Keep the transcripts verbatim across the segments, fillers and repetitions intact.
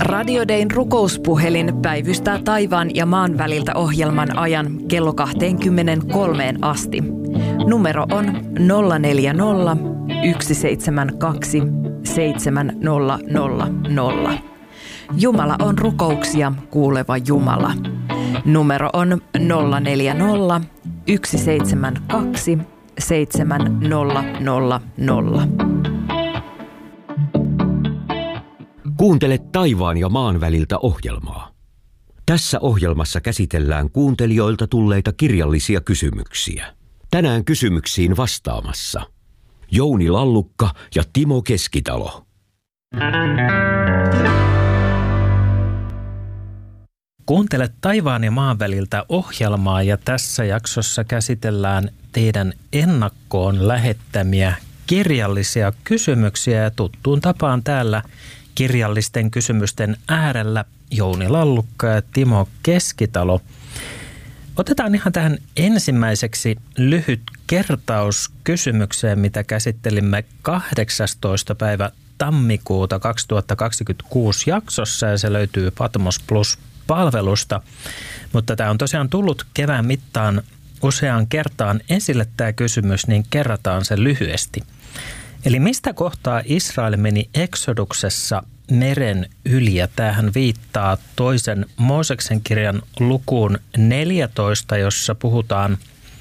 Radio Dayn rukouspuhelin päivystää taivaan ja maan väliltä ohjelman ajan kello kaksikymmentäkolme asti. Numero on nolla neljä nolla, yksi seitsemän kaksi, seitsemän nolla nolla nolla. Jumala on rukouksia kuuleva Jumala. Numero on nolla neljä nolla, yksi seitsemän kaksi, seitsemän nolla nolla nolla. Kuuntele taivaan ja maan väliltä ohjelmaa. Tässä ohjelmassa käsitellään kuuntelijoilta tulleita kirjallisia kysymyksiä. Tänään kysymyksiin vastaamassa Jouni Lallukka ja Timo Keskitalo. Kuuntele taivaan ja maan väliltä ohjelmaa ja tässä jaksossa käsitellään teidän ennakkoon lähettämiä kirjallisia kysymyksiä ja tuttuun tapaan täällä kirjallisten kysymysten äärellä Jouni Lallukka ja Timo Keskitalo. Otetaan ihan tähän ensimmäiseksi lyhyt kertaus kysymykseen, mitä käsittelimme kahdeksastoista päivä tammikuuta kaksituhattakaksikymmentäkuusi jaksossa ja se löytyy Patmos Plus-palvelusta. Mutta tämä on tosiaan tullut kevään mittaan useaan kertaan esille tämä kysymys, niin kerrataan se lyhyesti. Eli mistä kohtaa Israel meni Eksoduksessa meren yli, ja tämähän viittaa toisen Mooseksen kirjan lukuun neljätoista, jossa puhutaan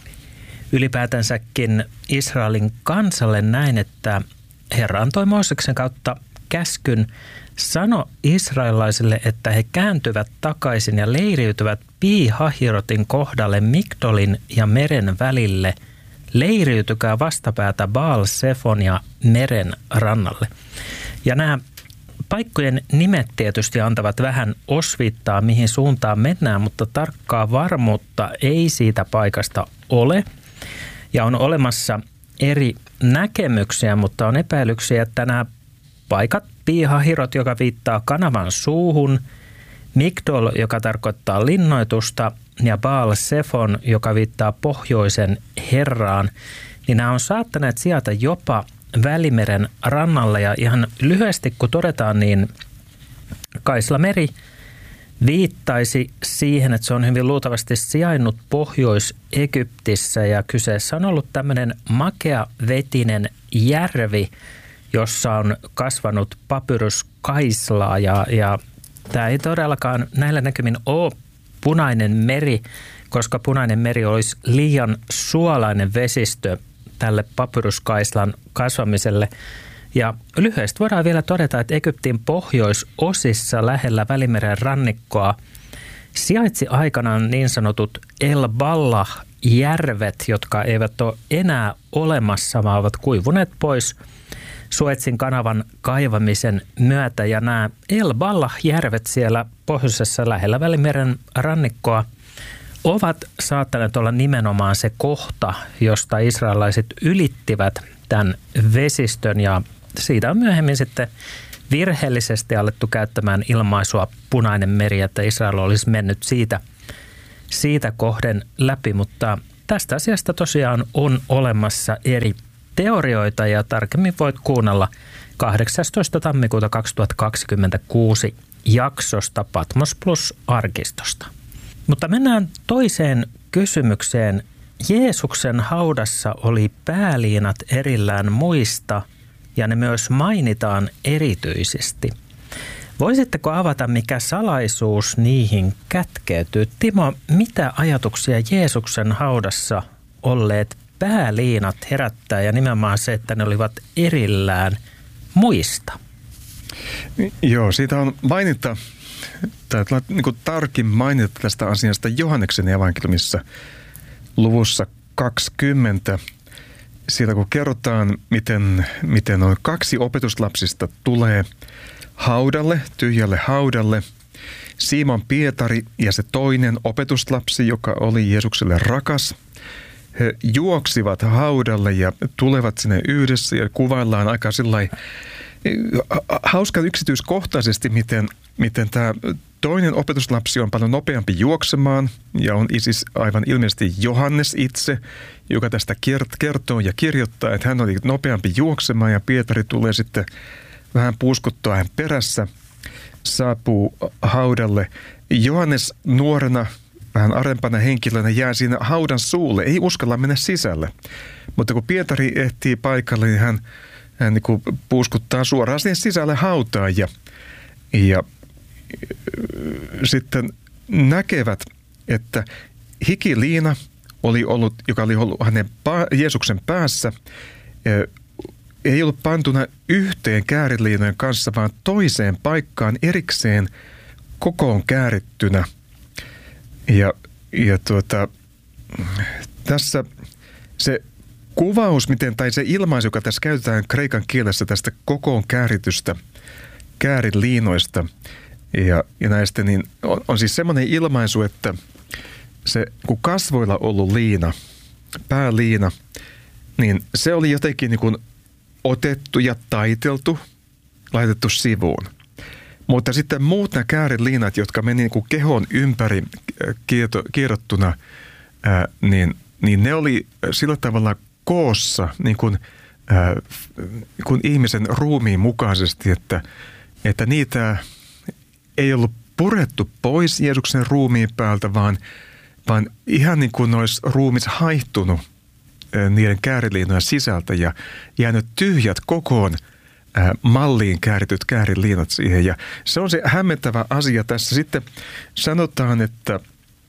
ylipäätänsäkin Israelin kansalle näin, että Herra antoi Mooseksen kautta käskyn, sano israelaisille, että he kääntyvät takaisin ja leiriytyvät Pi-Hahirotin kohdalle Migdolin ja meren välille. Leiriytykää vastapäätä Baal-Sefon ja meren rannalle. Ja nämä paikkojen nimet tietysti antavat vähän osviittaa, mihin suuntaan mennään, mutta tarkkaa varmuutta ei siitä paikasta ole. Ja on olemassa eri näkemyksiä, mutta on epäilyksiä, että nämä paikat, Pi-Hahirot, joka viittaa kanavan suuhun, Migdol, joka tarkoittaa linnoitusta, ja Baal-Sefon, joka viittaa pohjoisen herraan, niin nämä on saattaneet sieltä jopa Välimeren rannalle. Ja ihan lyhyesti kun todetaan, niin Kaislameri viittaisi siihen, että se on hyvin luultavasti sijainnut Pohjois-Egyptissä ja kyseessä on ollut tämmöinen makeavetinen järvi, jossa on kasvanut papyruskaislaa ja, ja tämä ei todellakaan näillä näkymin ole Punainen meri, koska Punainen meri olisi liian suolainen vesistö tälle papyruskaislan kasvamiselle. Ja lyhyesti voidaan vielä todeta, että Egyptin pohjoisosissa lähellä Välimeren rannikkoa sijaitsi aikanaan niin sanotut El Ballah-järvet, jotka eivät ole enää olemassa, vaan ovat kuivuneet pois Suetsin kanavan kaivamisen myötä. Ja nämä El Ballah-järvet siellä pohjoisessa lähellä Välimeren rannikkoa ovat saattaneet olla nimenomaan se kohta, josta israelaiset ylittivät tämän vesistön. Ja siitä on myöhemmin sitten virheellisesti alettu käyttämään ilmaisua Punainen meri, että Israel olisi mennyt siitä, siitä kohden läpi. Mutta tästä asiasta tosiaan on olemassa eri teorioita ja tarkemmin voit kuunnella kahdeksastoista tammikuuta kaksituhattakaksikymmentäkuusi jaksosta Patmos Plus-arkistosta. Mutta mennään toiseen kysymykseen. Jeesuksen haudassa oli pääliinat erillään muista ja ne myös mainitaan erityisesti. Voisitteko avata, mikä salaisuus niihin kätkeytyy? Timo, mitä ajatuksia Jeesuksen haudassa olleet pääliinat herättää ja nimenomaan se, että ne olivat erillään muista? Joo, siitä on mainita, tai niin kuin tarkin mainita tästä asiasta Johanneksen evankeliumissa luvussa kaksikymmentä. Siitä kun kerrotaan, miten, miten on kaksi opetuslapsista tulee haudalle, tyhjälle haudalle, Simon Pietari ja se toinen opetuslapsi, joka oli Jeesukselle rakas. He juoksivat haudalle ja tulevat sinne yhdessä ja kuvaillaan aika sillai hauska yksityiskohtaisesti, miten, miten tämä toinen opetuslapsi on paljon nopeampi juoksemaan ja on siis aivan ilmeisesti Johannes itse, joka tästä kertoo ja kirjoittaa, että hän oli nopeampi juoksemaan ja Pietari tulee sitten vähän puuskuttua hän perässä. saapuu haudalle. Johannes nuorena, vähän arempana henkilönä jää siinä haudan suulle, ei uskalla mennä sisälle. Mutta kun Pietari ehtii paikalle, niin hän, hän niin kuin puuskuttaa suoraan sinne sisälle hautaan ja, ja sitten näkevät, että hikiliina oli ollut, joka oli ollut hänen Jeesuksen päässä, ei ollut pantuna yhteen kääriliinojen kanssa, vaan toiseen paikkaan erikseen kokoon käärittynä. Ja, ja tuota, tässä se kuvaus, miten, tai se ilmaisu, joka tässä käytetään kreikan kielessä tästä kokoon kääritystä kääriliinoista ja, ja näistä, niin on, on siis semmoinen ilmaisu, että se kun kasvoilla ollut liina, pääliina, niin se oli jotenkin niin kuin otettu ja taiteltu, laitettu sivuun. Mutta sitten muut nämä kääriliinat, jotka meni niin kuin kehon ympäri kieto, kierrottuna, ää, niin, niin ne oli sillä tavalla koossa niin kuin, ää, kuin ihmisen ruumiin mukaisesti, että, että niitä ei ollut purettu pois Jeesuksen ruumiin päältä, vaan, vaan ihan niin kuin olisi ruumis haihtunut niiden kääriliinojen sisältä ja jäänyt tyhjät kokoon ää, malliin käärityt kääriliinat siihen. Ja se on se hämmentävä asia tässä. Sitten sanotaan, että,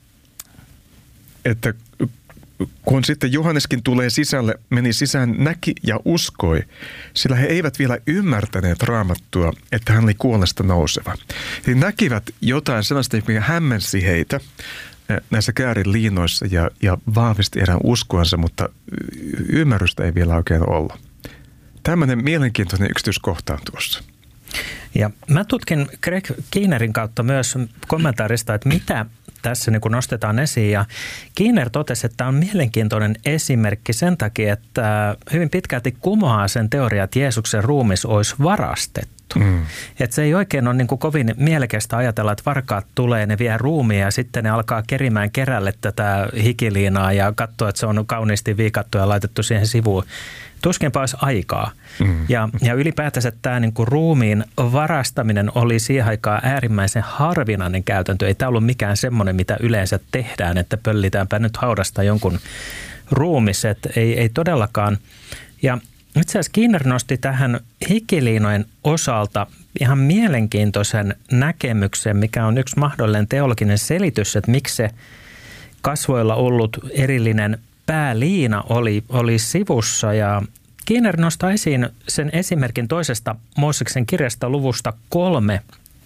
että kun sitten Johanneskin tulee sisälle, meni sisään, näki ja uskoi, sillä he eivät vielä ymmärtäneet Raamattua, että hän oli kuolesta nouseva. He näkivät jotain sellaista, mikä hämmensi heitä näissä kääriliinoissa ja, ja vahvisti heidän uskoansa, mutta ymmärrystä ei vielä oikein ollut. Tämmöinen mielenkiintoinen yksityiskohta on tuossa. Ja mä tutkin Greg Keenerin kautta myös kommentaarista, että mitä tässä niin kun nostetaan esiin. Ja Keener totesi, että tämä on mielenkiintoinen esimerkki sen takia, että hyvin pitkälti kumoaa sen teoria, että Jeesuksen ruumis olisi varastettu. Mm. Että se ei oikein ole niin kuin kovin mielekästä ajatella, että varkaat tulee, ne vie ruumia ja sitten ne alkaa kerimään kerälle tätä hikiliinaa ja katsoa, että se on kauniisti viikattu ja laitettu siihen sivuun. Tuskinpa olisi aikaa. Mm. Ja, ja ylipäätänsä tämä niin kuin ruumiin varastaminen oli siihen aikaan äärimmäisen harvinainen käytäntö. Ei tämä ollut mikään semmoinen, mitä yleensä tehdään, että pöllitäänpä nyt haudasta jonkun ruumiset. Ei, ei todellakaan. Ja itse asiassa Keener nosti tähän hikiliinojen osalta ihan mielenkiintoisen näkemyksen, mikä on yksi mahdollinen teologinen selitys, että miksi se kasvoilla ollut erillinen pääliina oli, oli sivussa. Ja Keener nostaa esiin sen esimerkin toisesta Mooseksen kirjasta luvusta kolme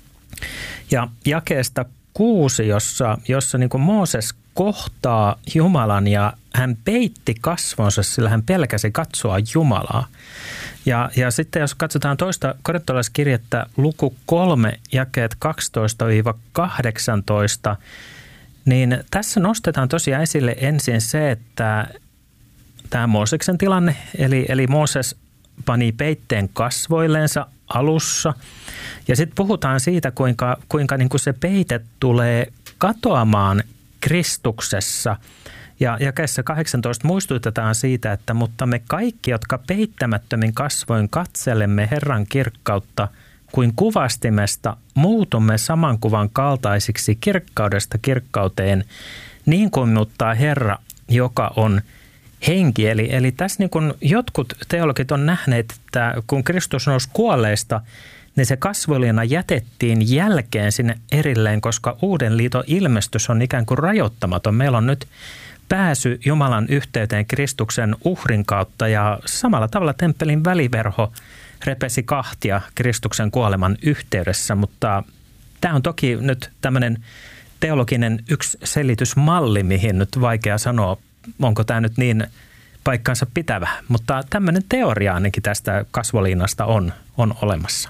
ja jakeesta kuusi, jossa, jossa niin kuin Mooses kohtaa Jumalan ja hän peitti kasvonsa, sillä hän pelkäsi katsoa Jumalaa. Ja, ja sitten jos katsotaan toista korintolaiskirjettä luku kolme, jakeet kaksitoista kahdeksantoista, niin tässä nostetaan tosiaan esille ensin se, että tämä Mooseksen tilanne, eli, eli Mooses pani peitteen kasvoillensa alussa. Ja sitten puhutaan siitä, kuinka, kuinka niin kuin se peite tulee katoamaan Kristuksessa. Ja jakeessa kahdeksantoista muistutetaan siitä, että mutta me kaikki, jotka peittämättömin kasvoin katselemme Herran kirkkautta kuin kuvastimesta, muutumme saman kuvan kaltaisiksi kirkkaudesta kirkkauteen, niin kuin muuttaa Herra, joka on henki. Eli, eli tässä niin kuin jotkut teologit on nähneet, että kun Kristus nousi kuolleista, niin se kasvoliina jätettiin jälkeen sinne erilleen, koska uuden liiton ilmestys on ikään kuin rajoittamaton. Meillä on nyt pääsy Jumalan yhteyteen Kristuksen uhrin kautta ja samalla tavalla temppelin väliverho repesi kahtia Kristuksen kuoleman yhteydessä, mutta tämä on toki nyt tämmöinen teologinen yksi selitysmalli, mihin nyt vaikea sanoa, onko tämä nyt niin paikkansa pitävä, mutta tämmöinen teoria ainakin tästä kasvoliinasta on, on olemassa.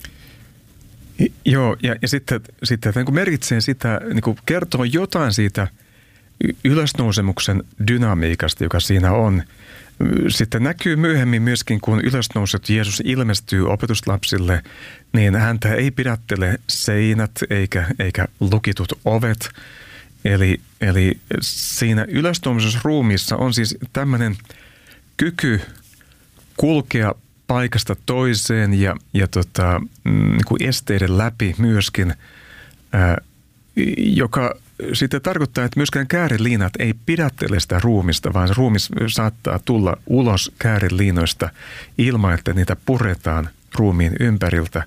Joo, ja, ja sitten, sitten niin kuin merkitsee sitä, niin kuin kertoo jotain siitä ylösnousemuksen dynamiikasta, joka siinä on. Sitten näkyy myöhemmin myöskin, kun ylösnouset Jeesus ilmestyy opetuslapsille, niin häntä ei pidättele seinät eikä, eikä lukitut ovet. Eli, eli siinä ylösnousemusruumiissa on siis tämmöinen kyky kulkea paikasta toiseen ja, ja tota, niin kuin esteiden läpi myöskin, ää, joka sitten tarkoittaa, että myöskään kääriliinat ei pidättele sitä ruumista, vaan se ruumis saattaa tulla ulos kääriliinoista ilman, että niitä puretaan ruumiin ympäriltä.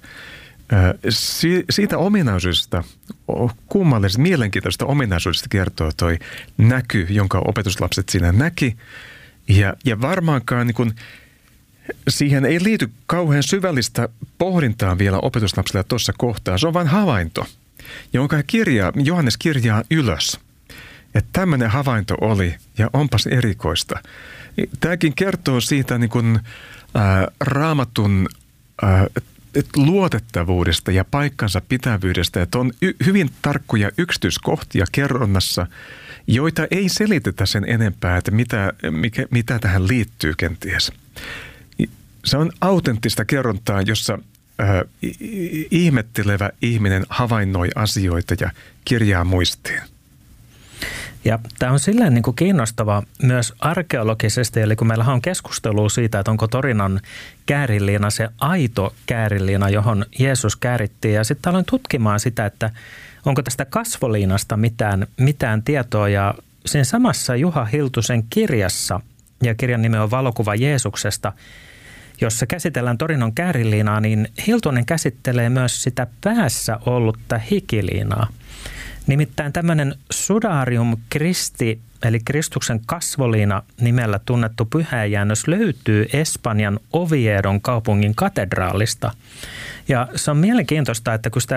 Si- siitä ominaisuudesta, kummallisesta, mielenkiintoisesta ominaisuudesta kertoo toi näky, jonka opetuslapset siinä näki. Ja, ja varmaankaan niin kun, siihen ei liity kauhean syvällistä pohdintaa vielä opetuslapsille tuossa kohtaa. Se on vain havainto, jonka kirjaa, Johannes kirjaa ylös. Että tämmöinen havainto oli ja onpas erikoista. Tämäkin kertoo siitä niin kun, ää, raamatun ää, luotettavuudesta ja paikkansa pitävyydestä, että on y- hyvin tarkkoja yksityiskohtia kerronnassa, joita ei selitetä sen enempää, että mitä, mikä, mitä tähän liittyy kenties. Se on autenttista kerrontaa, jossa äh, ihmettelevä ihminen havainnoi asioita ja kirjaa muistiin. Ja tämä on silleen niin kuin kiinnostava myös arkeologisesti, eli kun meillä on keskustelua siitä, että onko Torinon käärinliina se aito käärinliina, johon Jeesus käärittiin. Ja sitten aloin tutkimaan sitä, että onko tästä kasvoliinasta mitään, mitään tietoa. Ja siinä samassa Juha Hiltusen kirjassa, ja kirjan nimi on Valokuva Jeesuksesta, jossa käsitellään Torinon käärinliinaa, niin Hiltunen käsittelee myös sitä päässä ollutta hikiliinaa. Nimittäin tämmöinen Sudarium Christi, eli Kristuksen kasvoliina nimellä tunnettu pyhäjäännös löytyy Espanjan Oviedon kaupungin katedraalista. Ja se on mielenkiintoista, että kun sitä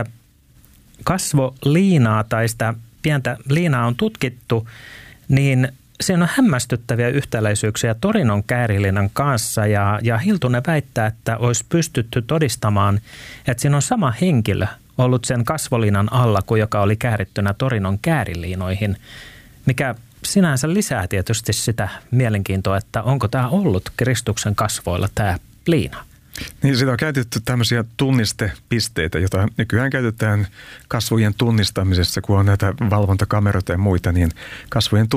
kasvoliinaa tai sitä pientä liinaa on tutkittu, niin siinä on hämmästyttäviä yhtäläisyyksiä Torinon kääriliinan kanssa. Ja, ja Hiltunen väittää, että olisi pystytty todistamaan, että siinä on sama henkilö ollut sen kasvoliinan alla kuin joka oli käärittynä Torinon kääriliinoihin, mikä sinänsä lisää tietysti sitä mielenkiintoa, että onko tämä ollut Kristuksen kasvoilla tämä liina. Niin, sitä on käytetty tämmöisiä tunnistepisteitä, joita nykyään käytetään kasvojen tunnistamisessa, kun on näitä valvontakameroita ja muita, niin kasvojen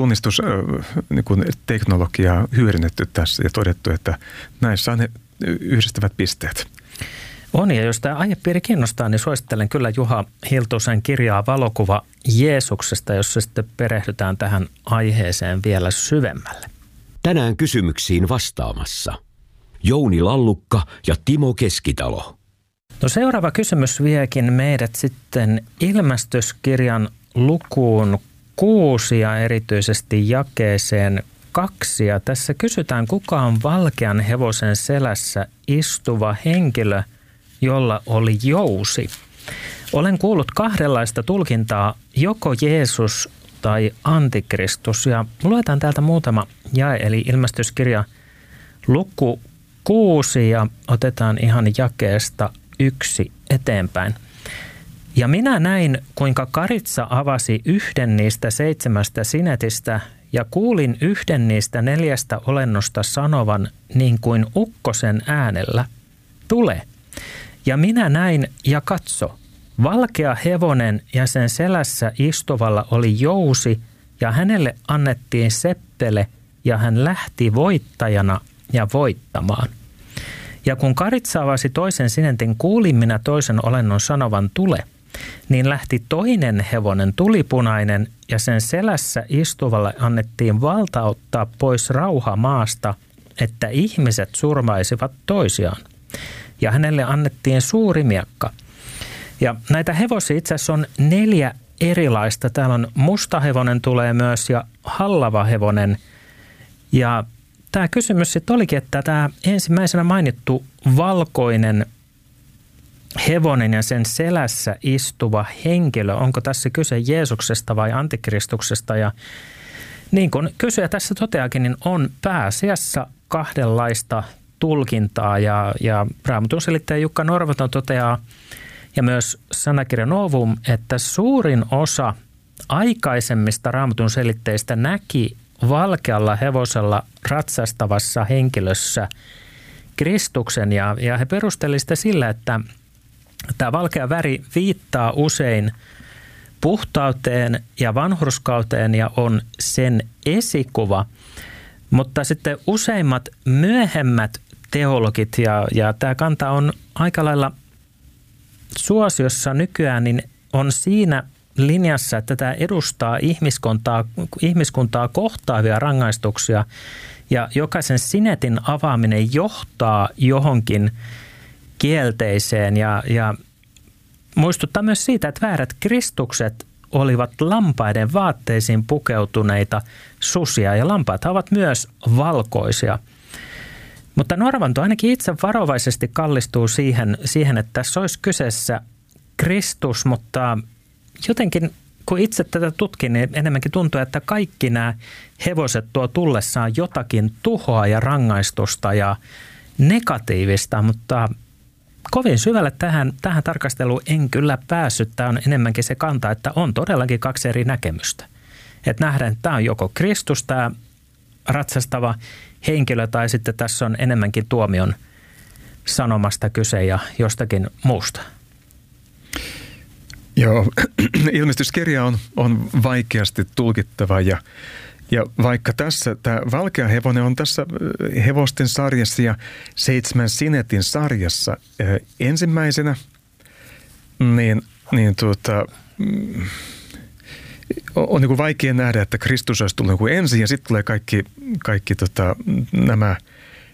tunnistusteknologiaa hyödynnetty tässä ja todettu, että näissä on ne yhdistävät pisteet. On, ja jos tämä aihepiiri kiinnostaa, niin suosittelen kyllä Juha Hiltusen kirjaa Valokuva Jeesuksesta, jossa sitten perehdytään tähän aiheeseen vielä syvemmälle. Tänään kysymyksiin vastaamassa Jouni Lallukka ja Timo Keskitalo. No seuraava kysymys viekin meidät sitten ilmestyskirjan lukuun kuusi ja erityisesti jakeeseen kaksi. Ja tässä kysytään, kuka on valkean hevosen selässä istuva henkilö, jolla oli jousi. Olen kuullut kahdenlaista tulkintaa, joko Jeesus tai Antikristus. Ja luetaan täältä muutama jae, eli ilmestyskirja luku kuusi ja otetaan ihan jakeesta yksi eteenpäin. Ja minä näin, kuinka karitsa avasi yhden niistä seitsemästä sinetistä ja kuulin yhden niistä neljästä olennosta sanovan niin kuin ukkosen äänellä, tule. Ja minä näin ja katso, valkea hevonen ja sen selässä istuvalla oli jousi ja hänelle annettiin seppele ja hän lähti voittajana ja voittamaan. Ja kun karitsa avasi toisen sinetin, kuulin minä toisen olennon sanovan tule, niin lähti toinen hevonen tulipunainen ja sen selässä istuvalle annettiin valta ottaa pois rauha maasta, että ihmiset surmaisivat toisiaan. Ja hänelle annettiin suuri miekka. Ja näitä hevosia itse asiassa on neljä erilaista. Täällä on musta hevonen tulee myös ja hallava hevonen. Ja tämä kysymys sitten olikin, että tämä ensimmäisenä mainittu valkoinen hevonen ja sen selässä istuva henkilö, onko tässä kyse Jeesuksesta vai Antikristuksesta? Ja niin kuin kysyjä tässä toteakin, niin on pääasiassa kahdenlaista tulkintaa ja, ja Raamatun selittäjä Jukka Norvaton toteaa ja myös sanakirja Novum, että suurin osa aikaisemmista Raamatun selitteistä näki valkealla hevosella ratsastavassa henkilössä Kristuksen ja, ja he perustelivat sitä sillä, että tämä valkea väri viittaa usein puhtauteen ja vanhurskauteen ja on sen esikuva, mutta sitten useimmat myöhemmät teologit ja, ja tämä kanta on aika lailla suosiossa nykyään, niin on siinä linjassa, että tämä edustaa ihmiskuntaa, ihmiskuntaa kohtaavia rangaistuksia ja jokaisen sinetin avaaminen johtaa johonkin kielteiseen ja, ja muistuttaa myös siitä, että väärät kristukset olivat lampaiden vaatteisiin pukeutuneita susia ja lampaat ovat myös valkoisia. Mutta Norvanto ainakin itse varovaisesti kallistuu siihen, siihen, että tässä olisi kyseessä Kristus, mutta jotenkin kun itse tätä tutkin, niin enemmänkin tuntuu, että kaikki nämä hevoset tuo tullessaan jotakin tuhoa ja rangaistusta ja negatiivista, mutta kovin syvälle tähän, tähän tarkasteluun en kyllä päässyt. Tämä on enemmänkin se kanta, että on todellakin kaksi eri näkemystä. Että nähdään, että tämä on joko Kristus, tämä ratsastava henkilö, tai sitten tässä on enemmänkin tuomion sanomasta kyse ja jostakin muusta. Joo, ilmestyskirja on, on vaikeasti tulkittava ja, ja vaikka tässä tämä valkea hevonen on tässä hevosten sarjassa ja seitsemän sinetin sarjassa äh, ensimmäisenä, niin, niin tuota, mm, on, on niin kuin vaikea nähdä, että Kristus olisi tullut niin ensin ja sitten tulee kaikki, kaikki tota, nämä äh,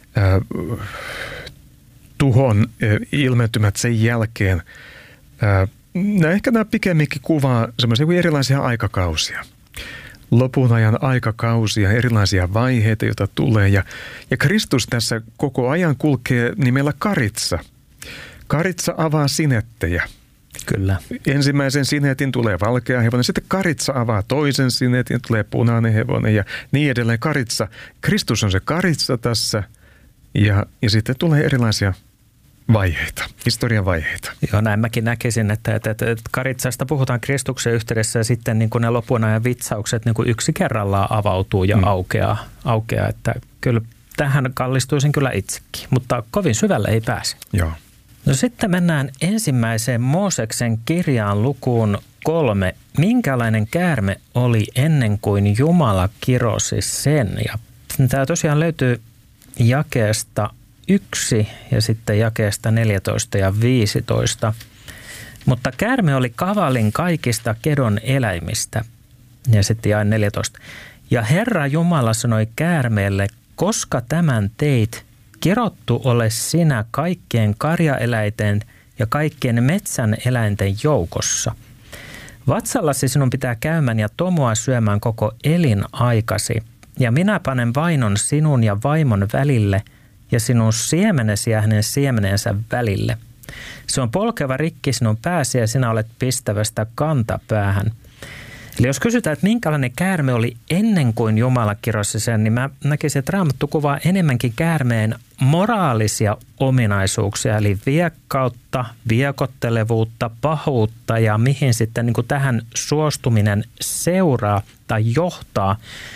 tuhon äh, ilmentymät sen jälkeen. Äh, Nämä ehkä nämä pikemminkin kuvaa semmoisia erilaisia aikakausia. Lopun ajan aikakausia, erilaisia vaiheita, joita tulee. Ja, ja Kristus tässä koko ajan kulkee nimellä Karitsa. Karitsa avaa sinettejä. Kyllä. Ensimmäisen sinetin tulee valkea hevonen, sitten Karitsa avaa toisen sinetin, tulee punainen hevonen ja niin edelleen. Karitsa, Kristus on se Karitsa tässä ja, ja sitten tulee erilaisia vaiheita, historian vaiheita. Joo, näin mäkin näkisin, että, että, että Karitsasta puhutaan Kristuksen yhteydessä ja sitten niin kuin ne lopun ajan vitsaukset niin kuin yksi kerrallaan avautuu ja mm. aukeaa, aukeaa, että kyllä tähän kallistuisin kyllä itsekin, mutta kovin syvälle ei pääse. Joo. No sitten mennään ensimmäiseen Mooseksen kirjaan lukuun kolme. Minkälainen käärme oli ennen kuin Jumala kirosi sen? Ja tämä tosiaan löytyy jakeesta yksi ja sitten jakeesta neljätoista ja viisitoista. Mutta käärme oli kavalin kaikista kedon eläimistä. Ja sitten jae neljätoista. Ja Herra Jumala sanoi käärmeelle, koska tämän teit, kirottu ole sinä kaikkien karjaeläinten ja kaikkien metsän eläinten joukossa. Vatsallasi sinun pitää käymään ja tomua syömään koko elinaikasi. Ja minä panen vainon sinun ja vaimon välille ja sinun siemenesi ja hänen siemenensä välille. Se on polkeva rikki sinun pääsi ja sinä olet pistävästä kantapäähän. Eli jos kysytään, että minkälainen käärme oli ennen kuin Jumala kirosi sen, niin mä näkisin, että Raamattu kuvaa enemmänkin käärmeen moraalisia ominaisuuksia, eli viekkautta, viekottelevuutta, pahuutta ja mihin sitten niin kuin tähän suostuminen seuraa tai johtaa.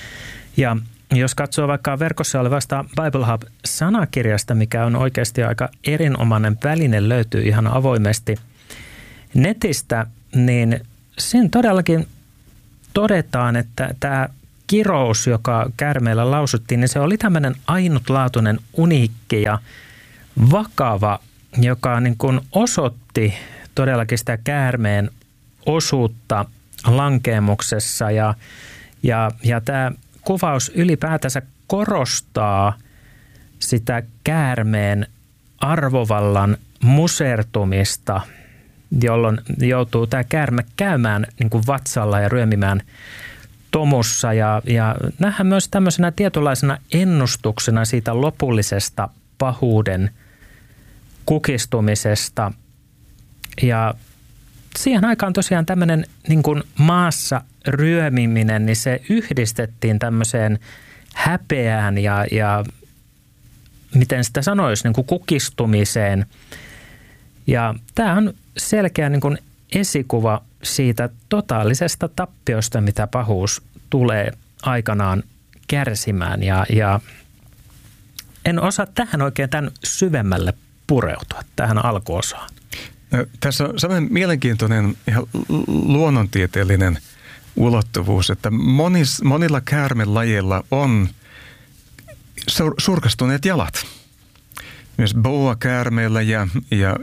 Ja jos katsoo vaikka verkossa olevasta Bible Hub-sanakirjasta, mikä on oikeasti aika erinomainen väline, löytyy ihan avoimesti netistä, niin siinä todellakin todetaan, että tämä kirous, joka käärmeellä lausuttiin, niin se oli tämmöinen ainutlaatuinen, uniikki ja vakava, joka niin kuin osoitti todellakin sitä käärmeen osuutta lankeemuksessa ja, ja, ja tämä kuvaus ylipäätänsä korostaa sitä käärmeen arvovallan musertumista, jolloin joutuu tämä käärme käymään niin kuin vatsalla ja ryömimään tomussa. Ja, ja nähdään myös tämmöisenä tietynlaisena ennustuksena siitä lopullisesta pahuuden kukistumisesta. Ja siihen aikaan tosiaan tämmöinen niin kuin maassa ryömiminen, niin se yhdistettiin tämmöiseen häpeään ja, ja miten sitä sanoisi, niin kuin kukistumiseen. Ja tämä on selkeä niin kuin esikuva siitä totaalisesta tappiosta, mitä pahuus tulee aikanaan kärsimään. Ja, ja en osaa tähän oikein tämän syvemmälle pureutua, tähän alkuosaan. No, tässä on sellainen mielenkiintoinen ihan luonnontieteellinen ulottuvuus, että monis, monilla käärmelajeilla on sur, surkastuneet jalat. myös boa-käärmeillä ja, ja,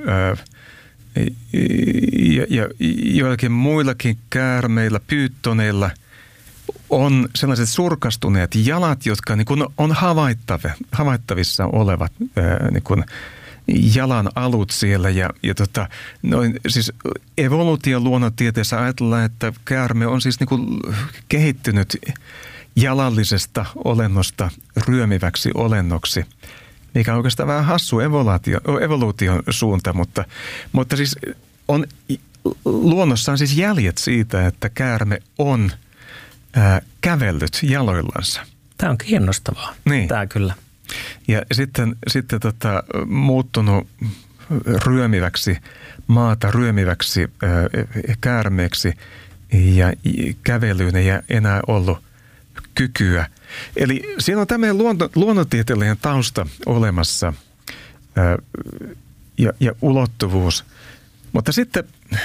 ja, ja joillakin muillakin käärmeillä, pyyttoneilla on sellaiset surkastuneet jalat, jotka niin kuin on havaittavissa olevat niin kuin jalan alut siellä. Ja, ja tota, noin, siis evoluution luonnontieteessä ajatellaan, että käärme on siis niin kuin kehittynyt jalallisesta olennosta ryömiväksi olennoksi, mikä on oikeastaan vähän hassu evoluutio, evoluution suunta, mutta, mutta siis on luonnossa on siis jäljet siitä, että käärme on ää, kävellyt jaloillansa. Tämä on kiinnostavaa. Niin. Tämä kyllä. Ja sitten, sitten tota, muuttunut ryömiväksi, maata ryömiväksi ää, käärmeeksi ja kävelyyn ei enää ollut kykyä. Eli siinä on tämmöinen luonto, luonnontieteellinen tausta olemassa ää, ja, ja ulottuvuus. Mutta sitten,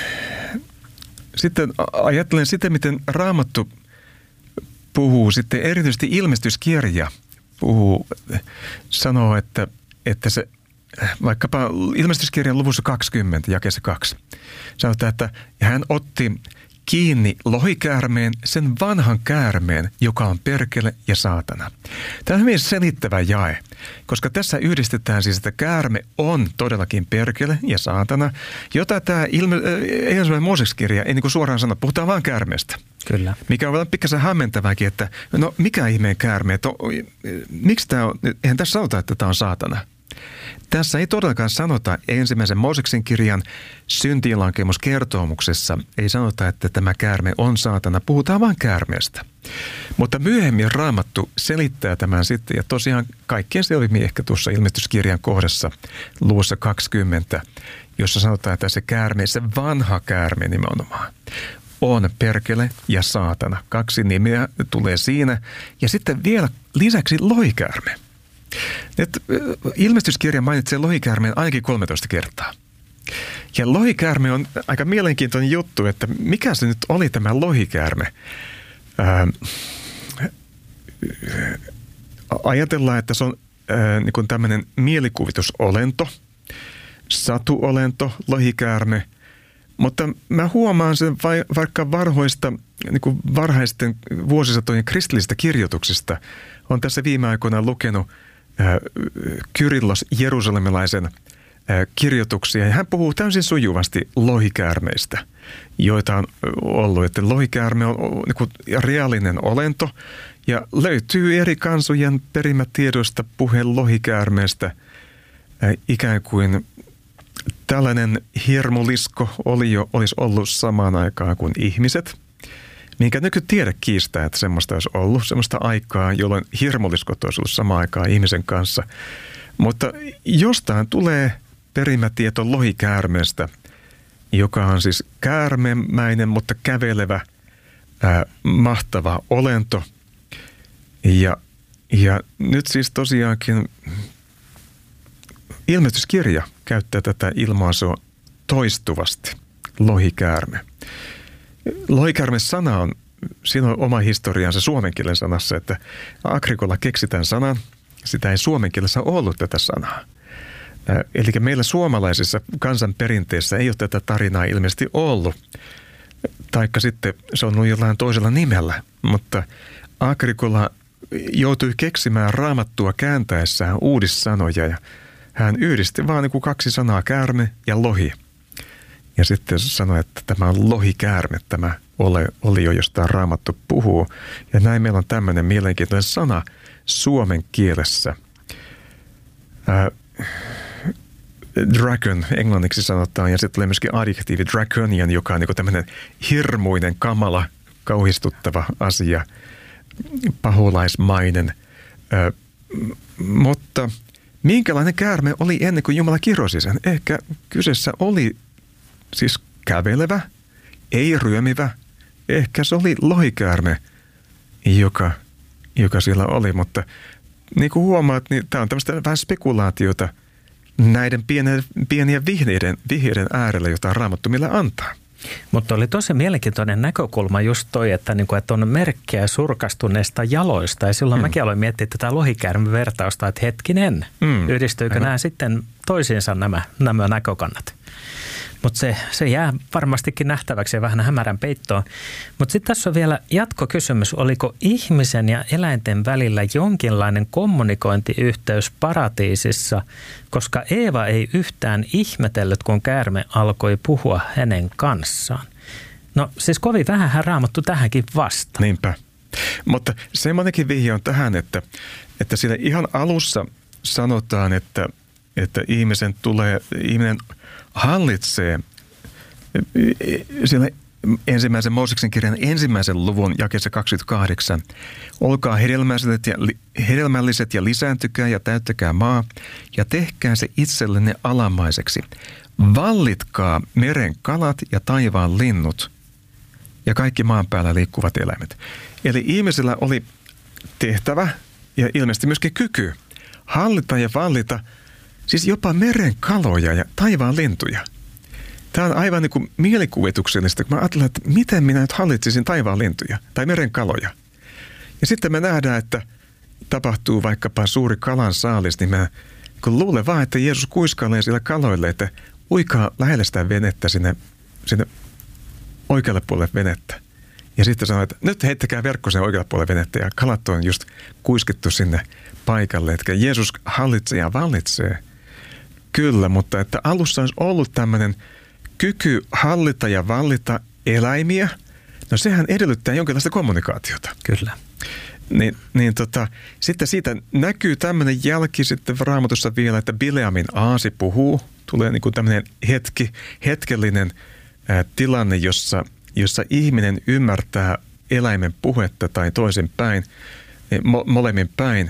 sitten ajattelen sitä, miten Raamattu puhuu, sitten erityisesti ilmestyskirja puhuu, sanoo, että, että se vaikkapa ilmestyskirjan luvussa kaksikymmentä, jakeessa kaksi, sanotaan, että hän otti kiinni lohikäärmeen, sen vanhan käärmeen, joka on perkele ja saatana. Tämä on hyvin selittävä jae, koska tässä yhdistetään siis, että käärme on todellakin perkele ja saatana, jota tämä ilme, ensimmäinen Mooseksen-kirja ei niin kuin suoraan sano, puhutaan vaan käärmeestä. Kyllä. Mikä on pikkasen hämmentäväkin, että no mikä ihmeen käärme, että miksi tämä on, eihän tässä sanota, että tämä on saatana. Tässä ei todellakaan sanota ensimmäisen Mooseksen kirjan syntiinlankemuskertomuksessa, ei sanota, että tämä käärme on saatana, puhutaan vain käärmeestä. Mutta myöhemmin Raamattu selittää tämän sitten, ja tosiaan kaikkien selvimmin ehkä tuossa ilmestyskirjan kohdassa luvussa kaksikymmentä, jossa sanotaan, että se käärme, se vanha käärme nimenomaan, on perkele ja saatana. Kaksi nimeä tulee siinä, ja sitten vielä lisäksi lohikäärme. Nyt ilmestyskirja mainitsee lohikäärmeen ainakin kolmetoista kertaa. Ja lohikäärme on aika mielenkiintoinen juttu, että mikä se nyt oli tämä lohikäärme. Ää, ajatellaan, että se on ää, niin kuin tämmöinen mielikuvitusolento, satuolento, lohikäärme. Mutta mä huomaan sen vaikka varhoista, niin kuin varhaisten vuosisatojen kristillisistä kirjoituksista. On tässä viime aikoina lukenut Kyrillos jerusalemilaisen kirjoituksia. Ja hän puhuu täysin sujuvasti lohikäärmeistä, joita on ollut. Että lohikäärme on niin kuin reaalinen olento ja löytyy eri kansojen perimätiedoista puheen lohikäärmeestä ikään kuin tällainen hirmulisko oli jo, olisi ollut samaan aikaan kuin ihmiset. Minkä nykytiede kiistää, että semmoista olisi ollut, semmoista aikaa, jolloin hirmuliskot olisi ollut samaan aikaan ihmisen kanssa. Mutta jostain tulee perimätieto lohikäärmeestä, joka on siis käärmemäinen, mutta kävelevä, ää, mahtava olento. Ja, ja nyt siis tosiaankin ilmestyskirja käyttää tätä ilmaisua toistuvasti, lohikäärme. Lohikäärme-sana on, siinä on oma historiansa suomen kielen sanassa, että Agrikola keksitään sanan, sitä ei suomen kielessä ollut tätä sanaa. Eli meillä suomalaisessa kansanperinteessä ei ole tätä tarinaa ilmeisesti ollut, taikka sitten se on ollut jollain toisella nimellä, mutta Agrikola joutui keksimään Raamattua kääntäessään uudissanoja ja hän yhdisti vaan niin kuin kaksi sanaa, käärme ja lohi. Ja sitten sanoi, että tämä on lohikäärme, tämä ole, oli jo jostain Raamattu puhuu. Ja näin meillä on tämmöinen mielenkiintoinen sana suomen kielessä. Ää, dragon englanniksi sanotaan, ja sitten tulee myöskin adjektiivi draconian, joka on niin kuin tämmöinen hirmuinen, kamala, kauhistuttava asia, paholaismainen. Ää, mutta minkälainen käärme oli ennen kuin Jumala kirosi sen? Ehkä kyseessä oli siis kävelevä, ei ryömivä. Ehkä se oli lohikäärme, joka, joka siellä oli. Mutta niin kuin huomaat, niin tämä on tämmöistä vähän spekulaatiota näiden pienen, pieniä vihjeiden, vihjeiden äärellä, jota Raamattu meille antaa. Mutta oli tosi mielenkiintoinen näkökulma just toi, että, niinku, että on merkkejä surkastuneista jaloista. Ja silloin mm. mäkin aloin miettiä tätä lohikäärmen vertausta, että hetkinen, mm. yhdistyykö Aivan. nämä sitten toisiinsa nämä, nämä näkökannat. Mutta se, se jää varmastikin nähtäväksi ja vähän hämärän peittoon. Mutta sitten tässä on vielä jatkokysymys. Oliko ihmisen ja eläinten välillä jonkinlainen kommunikointiyhteys paratiisissa, koska Eeva ei yhtään ihmetellyt, kun käärme alkoi puhua hänen kanssaan? No siis kovin vähänhän Raamattu tähänkin vasta. Niinpä. Mutta semmoinenkin vihje on tähän, että, että siinä ihan alussa sanotaan, että, että ihmisen tulee, ihminen hallitsee siellä ensimmäisen Mooseksen kirjan ensimmäisen luvun jakeessa kaksikymmentäkahdeksan. Olkaa hedelmälliset ja, hedelmälliset ja lisääntykää ja täyttäkää maa ja tehkää se itsellenne alamaiseksi. Vallitkaa meren kalat ja taivaan linnut ja kaikki maan päällä liikkuvat eläimet. Eli ihmisellä oli tehtävä ja ilmeisesti myöskin kyky hallita ja vallita siis jopa meren kaloja ja taivaan lintuja. Tämä on aivan niin kuin mielikuvituksellista, kun mä ajattelen, että miten minä nyt hallitsisin taivaan lintuja tai meren kaloja. Ja sitten me nähdään, että tapahtuu vaikkapa suuri kalan saalis, niin mä kun luulen vaan, että Jeesus kuiskailee sillä kaloille, että uikaa lähelle sitä venettä sinne, sinne oikealle puolelle venettä. Ja sitten sanoo, että nyt heittäkää verkko sen oikealle puolelle venettä ja kalat on just kuiskittu sinne paikalle. Että Jeesus hallitsee ja vallitsee. Kyllä, mutta että alussa olisi ollut tämmöinen kyky hallita ja vallita eläimiä, no sehän edellyttää jonkinlaista kommunikaatiota. Kyllä. Niin, niin tota, sitten siitä näkyy tämmöinen jälki sitten Raamatussa vielä, että Bileamin aasi puhuu. Tulee niin kuin tämmöinen hetki, hetkellinen ää, tilanne, jossa, jossa ihminen ymmärtää eläimen puhetta tai toisin päin, mo, molemmin päin.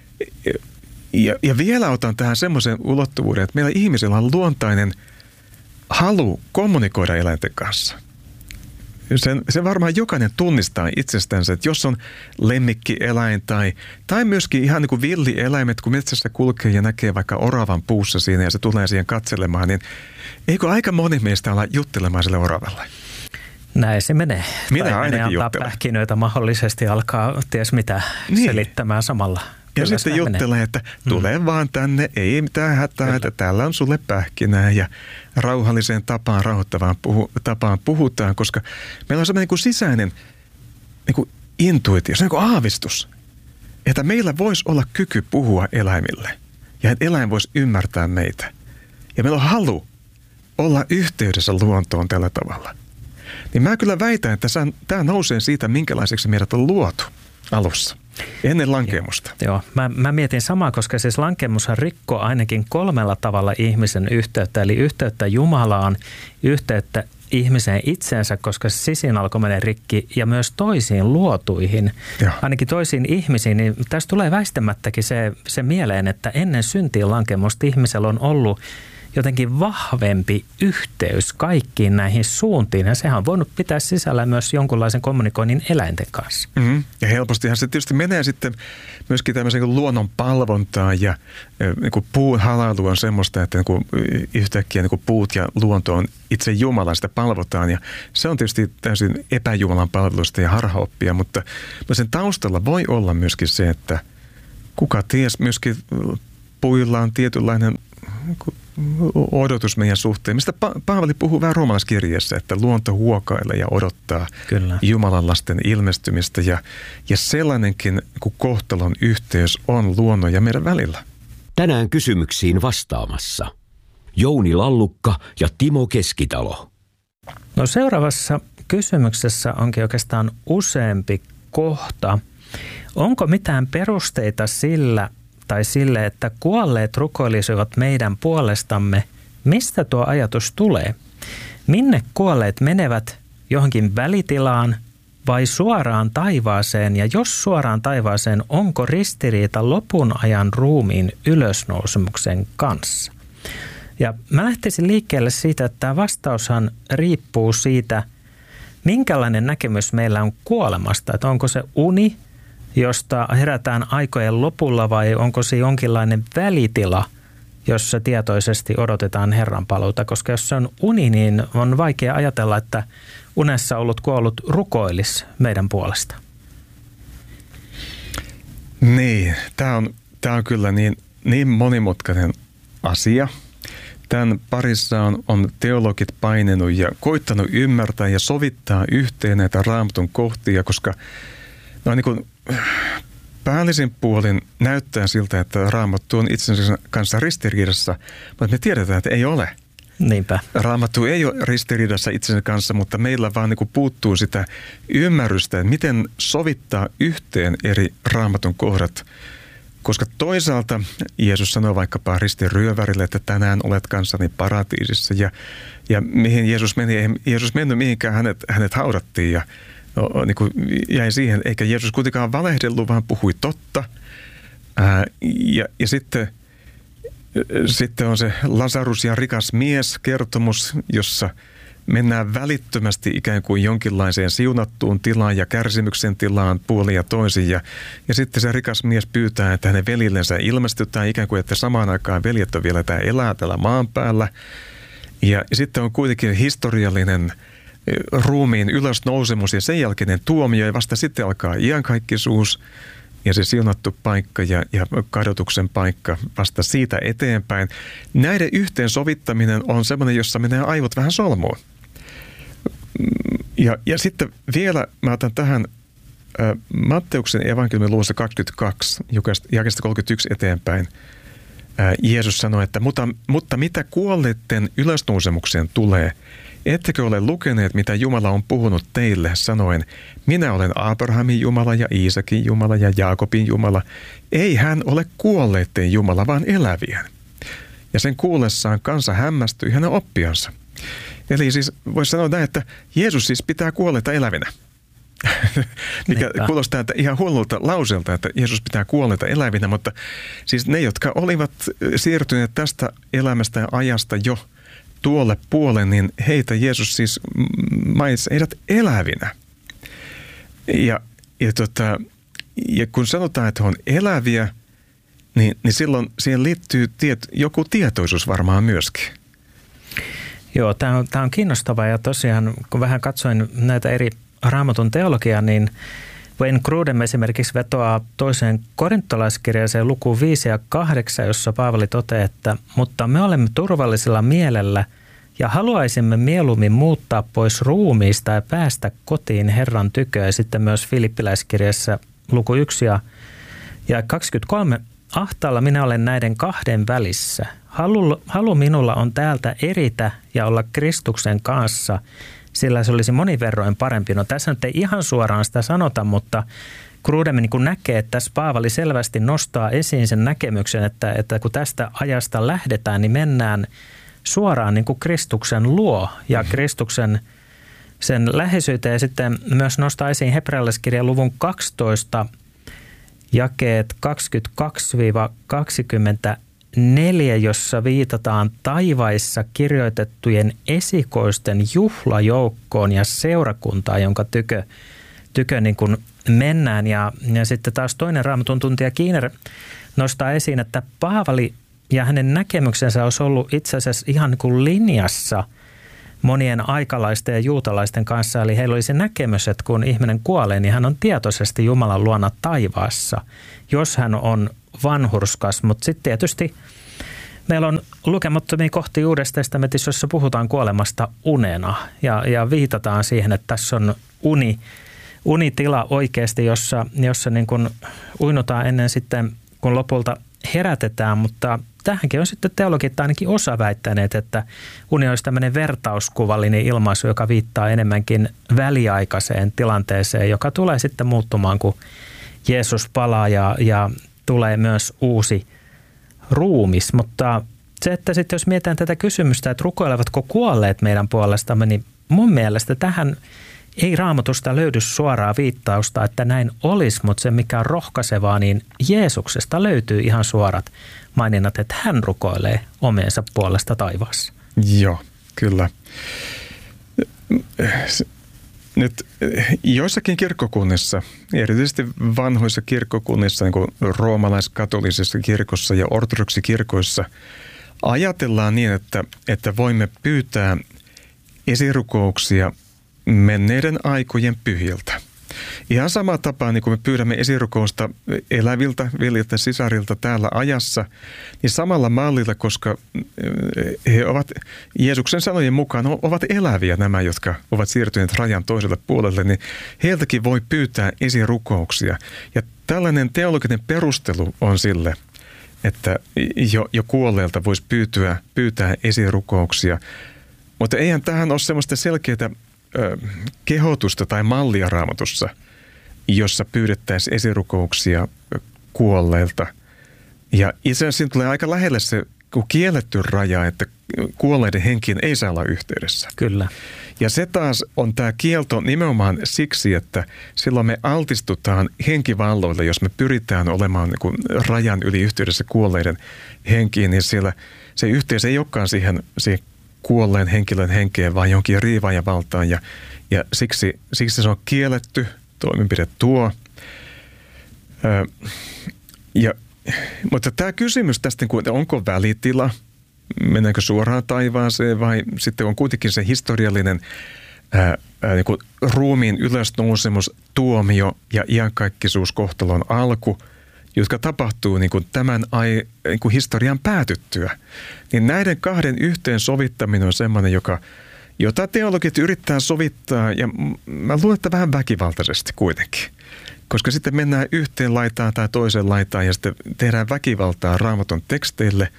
Ja, ja vielä otan tähän semmoisen ulottuvuuden, että meillä ihmisillä on luontainen halu kommunikoida eläinten kanssa. Sen, sen varmaan jokainen tunnistaa itsestänsä, että jos on lemmikkieläin tai, tai myöskin ihan niin kuin villieläimet, kun metsässä kulkee ja näkee vaikka oravan puussa siinä ja se tulee siihen katselemaan, niin eikö aika moni meistä olla juttelemaan sille oravalle? Näin se menee. Minä tai ainakin menee antaa pähkinöitä mahdollisesti alkaa ties mitä niin selittämään samalla. Ja Kyllä sitten juttelee, menee. Että tule mm. vaan tänne, ei mitään hätää, Kyllä. että täällä on sulle pähkinää ja rauhalliseen tapaan, rauhoittavaan puhu, tapaan puhutaan, koska meillä on semmoinen niin kuin sisäinen niin kuin intuitio, se on niin kuin aavistus, että meillä voisi olla kyky puhua eläimille ja että eläin voisi ymmärtää meitä. Ja meillä on halu olla yhteydessä luontoon tällä tavalla. Niin mä kyllä väitän, että tämä nousee siitä, minkälaiseksi meidät on luotu alussa. Ennen lankemusta. Joo, joo. Mä, mä mietin samaa, koska siis lankemushan rikkoo ainakin kolmella tavalla ihmisen yhteyttä, eli yhteyttä Jumalaan, yhteyttä ihmiseen itseensä, koska se sisin alkoi mennä rikki, ja myös toisiin luotuihin, joo. ainakin toisiin ihmisiin, niin tässä tulee väistämättäkin se, se mieleen, että ennen syntiin lankemusta ihmisellä on ollut jotenkin vahvempi yhteys kaikkiin näihin suuntiin, ja sehän on voinut pitää sisällä myös jonkunlaisen kommunikoinnin eläinten kanssa. Mm-hmm. Ja helpostihan se tietysti menee sitten myöskin tämmöisen luonnon palvontaan, ja niin kuin puun halailu on semmoista, että niin kuin yhtäkkiä niin kuin puut ja luonto on itse Jumala, sitä palvotaan, ja se on tietysti täysin epäjumalan palvelusta ja harhaoppia, mutta sen taustalla voi olla myöskin se, että kuka ties myöskin puilla on tietynlainen odotus meidän suhteen, mistä pa- Paavali puhuu vähän roomalaiskirjeessä, että luonto huokailee ja odottaa Kyllä. Jumalan lasten ilmestymistä ja, ja sellainenkin kun kohtalon yhteys on luonnon ja meidän välillä. Tänään kysymyksiin vastaamassa Jouni Lallukka ja Timo Keskitalo. No seuraavassa kysymyksessä onkin oikeastaan useampi kohta. Onko mitään perusteita sillä, tai sille, että kuolleet rukoilisivat meidän puolestamme, mistä tuo ajatus tulee? Minne kuolleet menevät, johonkin välitilaan vai suoraan taivaaseen? Ja jos suoraan taivaaseen, onko ristiriita lopun ajan ruumiin ylösnousemuksen kanssa? Ja mä lähtisin liikkeelle siitä, että tämä vastaushan riippuu siitä, minkälainen näkemys meillä on kuolemasta. Että onko se uni, josta herätään aikojen lopulla vai onko se jonkinlainen välitila, jossa tietoisesti odotetaan Herran paluuta, koska jos se on uni, niin on vaikea ajatella, että unessa ollut kuollut rukoilisi meidän puolesta. Niin, tämä on, tämä on kyllä niin, niin monimutkainen asia. Tämän parissa on, on teologit painenut ja koittanut ymmärtää ja sovittaa yhteen näitä Raamatun kohtia, koska no niin kuin päällisin puolin näyttää siltä, että Raamattu on itsensä kanssa ristiriidassa, mutta me tiedetään, että ei ole. Niinpä. Raamattu ei ole ristiriidassa itsensä kanssa, mutta meillä vaan niin kuin puuttuu sitä ymmärrystä, että miten sovittaa yhteen eri Raamatun kohdat. Koska toisaalta Jeesus sanoo vaikkapa ristin ryövärille, että tänään olet kanssani paratiisissa. Ja, ja mihin Jeesus meni, ei Jeesus mennyt mihinkään, hänet, hänet haudattiin ja no, niin kuin jäi siihen. Eikä Jeesus kuitenkaan valehdellut, vaan puhui totta. Ää, ja, ja sitten, sitten on se Lasarus ja rikas mies kertomus, jossa mennään välittömästi ikään kuin jonkinlaiseen siunattuun tilaan ja kärsimyksen tilaan puolin ja toisin. Ja, ja sitten se rikas mies pyytää, että hänen velillensä ilmestytään ikään kuin, että samaan aikaan veljet on vielä tämä elää täällä maan päällä. Ja, ja sitten on kuitenkin historiallinen ruumiin ylösnousemus ja sen jälkeinen tuomio ja vasta sitten alkaa iankaikkisuus ja se siunattu paikka ja, ja kadotuksen paikka vasta siitä eteenpäin. Näiden yhteensovittaminen on semmoinen, jossa menee aivot vähän solmuun. Ja, ja sitten vielä mä otan tähän ä, Matteuksen evankeliumin luvussa kaksikymmentäkaksi, jakeesta kolmekymmentäyksi eteenpäin. Ä, Jeesus sanoi, että mutta, mutta mitä kuolleiden ylösnousemukseen tulee, ettekö ole lukeneet, mitä Jumala on puhunut teille, sanoen, minä olen Abrahamin Jumala ja Iisakin Jumala ja Jaakobin Jumala. Ei hän ole kuolleiden Jumala, vaan elävien. Ja sen kuullessaan kansa hämmästyi hänen oppiansa. Eli siis voisi sanoa näin, että Jeesus siis pitää kuolleita elävinä. Mikä Niinpä. Kuulostaa että ihan hullulta lauseelta, että Jeesus pitää kuolleita elävinä, mutta siis ne, jotka olivat siirtyneet tästä elämästä ja ajasta jo tuolle puolen, niin heitä Jeesus siis mainitsi heidät elävinä. Ja, ja, tota, ja kun sanotaan, että he on eläviä, niin, niin silloin siihen liittyy tiet, joku tietoisuus varmaan myöskin. Joo, tämä on, tämä on kiinnostavaa ja tosiaan kun vähän katsoin näitä eri Raamatun teologiaa, niin Wayne Grudem esimerkiksi vetoaa toiseen korintolaiskirjaiseen lukuun viisi ja kahdeksan, jossa Paavali toteaa, että mutta me olemme turvallisella mielellä ja haluaisimme mieluummin muuttaa pois ruumiista ja päästä kotiin Herran tykö. Ja sitten myös Filippiläiskirjassa luku yksi ja, ja kaksikymmentäkolme. Ahtaalla minä olen näiden kahden välissä. Halu, halu minulla on täältä eritä ja olla Kristuksen kanssa, sillä se olisi monin verroin parempi. No tässä nyt ei ihan suoraan sitä sanota, mutta Grudem niin kuin näkee, että tässä Paavali selvästi nostaa esiin sen näkemyksen, että, että kun tästä ajasta lähdetään, niin mennään suoraan niin kuin Kristuksen luo ja Kristuksen sen läheisyyteen. Ja sitten myös nostaa esiin hebrealaiskirjan luvun kaksitoista jakeet kaksikymmentäkaksi kaksikymmentäneljä, jossa viitataan taivaissa kirjoitettujen esikoisten juhlajoukkoon ja seurakuntaan, jonka tykö, tykö niin kuin mennään. Ja, ja sitten taas toinen Raamatun tuntija Keener nostaa esiin, että Paavali ja hänen näkemyksensä olisi ollut itse asiassa ihan niin kuin linjassa monien aikalaisten ja juutalaisten kanssa. Eli heillä oli se näkemys, että kun ihminen kuolee, niin hän on tietoisesti Jumalan luona taivaassa, jos hän on vanhurskas. Mutta sitten tietysti meillä on lukemattomia kohtia Uudesta testamentissa, jossa puhutaan kuolemasta unena ja, ja viitataan siihen, että tässä on uni, unitila oikeasti, jossa, jossa niin kuin uinutaan ennen sitten, kun lopulta herätetään, mutta tähänkin on sitten teologit ainakin osa väittäneet, että uni olisi tämmöinen vertauskuvallinen ilmaisu, joka viittaa enemmänkin väliaikaiseen tilanteeseen, joka tulee sitten muuttumaan, kun Jeesus palaa ja, ja tulee myös uusi ruumis. Mutta se, että sitten jos mietitään tätä kysymystä, että rukoilevatko kuolleet meidän puolestamme, niin mun mielestä tähän ei Raamatusta löydy suoraa viittausta, että näin olisi, mutta se mikä on rohkaisevaa, niin Jeesuksesta löytyy ihan suorat maininnat, että hän rukoilee omiensa puolesta taivaassa. Joo, kyllä. Nyt joissakin kirkkokunnissa, erityisesti vanhoissa kirkkokunnissa, niin kuin roomalaiskatolisessa kirkossa ja ortodoksikirkoissa, ajatellaan niin, että, että voimme pyytää esirukouksia menneiden aikojen pyhiltä. Ihan sama tapaa, niin kun me pyydämme esirukousta eläviltä veljiltä ja sisarilta täällä ajassa, niin samalla mallilla, koska he ovat Jeesuksen sanojen mukaan ovat eläviä nämä, jotka ovat siirtyneet rajan toiselle puolelle, niin heiltäkin voi pyytää esirukouksia. Ja tällainen teologinen perustelu on sille, että jo, jo kuolleelta voisi pyytyä, pyytää esirukouksia. Mutta eihän tähän ole semmoista selkeää kehotusta tai mallia Raamatussa, jossa pyydettäisiin esirukouksia kuolleilta. Ja itse asiassa siinä tulee aika lähelle se kielletty raja, että kuolleiden henkiin ei saa olla yhteydessä. Kyllä. Ja se taas on tämä kielto nimenomaan siksi, että silloin me altistutaan henkivalloille, jos me pyritään olemaan niin kuin rajan yli yhteydessä kuolleiden henkiin, niin siellä se yhteys ei olekaan siihen, siihen kuolleen henkilön henkeen, vaan jonkin riivaajan valtaan. Ja, ja siksi, siksi se on kielletty toimenpide tuo. Ö, ja, mutta tämä kysymys tästä, että onko välitila, mennäänkö suoraan taivaaseen vai sitten on kuitenkin se historiallinen ää, ää, niin kuin ruumiin ylösnousemus, tuomio ja iankaikkisuus kohtalon alku, jotka tapahtuu niin kuin tämän ai, niin kuin historian päätyttyä. Niin näiden kahden yhteensovittaminen on semmoinen, joka, jota teologit yrittää sovittaa, ja mä luulen, että vähän väkivaltaisesti kuitenkin. Koska sitten mennään yhteen laitaan tai toiseen laitaan ja sitten tehdään väkivaltaa Raamatun teksteille.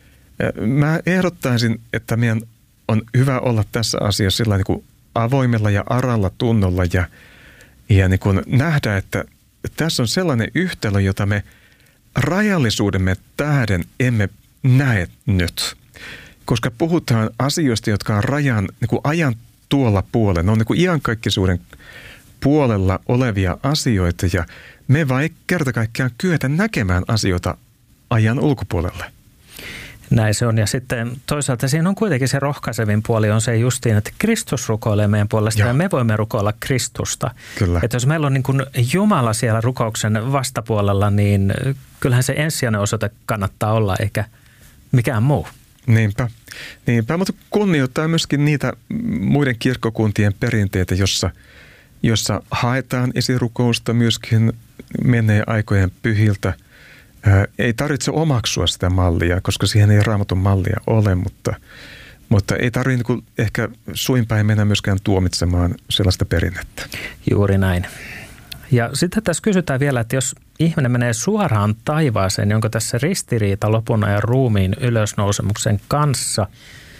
Mä ehdottaisin, että meidän on hyvä olla tässä asiassa sillä niin kuin avoimella ja aralla tunnolla ja, ja niin kuin nähdä, että tässä on sellainen yhtälö, jota me rajallisuudemme tähden emme näe nyt. Koska puhutaan asioista, jotka on rajan, niin kuin ajan tuolla puolella. Ne on niin kuin iankaikkisuuden puolella olevia asioita ja me vai kerta kaikkiaan kyetä näkemään asioita ajan ulkopuolelle. Näin se on. Ja sitten toisaalta siinä on kuitenkin se rohkaisevin puoli on se justiin, että Kristus rukoilee meidän puolesta ja, ja me voimme rukoilla Kristusta. Kyllä. Että jos meillä on niin kuin Jumala siellä rukouksen vastapuolella, niin kyllähän se ensisijainen osoite kannattaa olla eikä mikään muu. Niinpä. Niinpä, mutta kunnioittaa myöskin niitä muiden kirkkokuntien perinteitä, jossa, jossa haetaan esirukousta myöskin menee aikojen pyhiltä. Ei tarvitse omaksua sitä mallia, koska siihen ei Raamatun mallia ole, mutta, mutta ei tarvitse niin ehkä suinpäin mennä myöskään tuomitsemaan sellaista perinnettä. Juuri näin. Ja sitten tässä kysytään vielä, että jos ihminen menee suoraan taivaaseen, niin onko tässä ristiriita lopun ajan ruumiin ylösnousemuksen kanssa?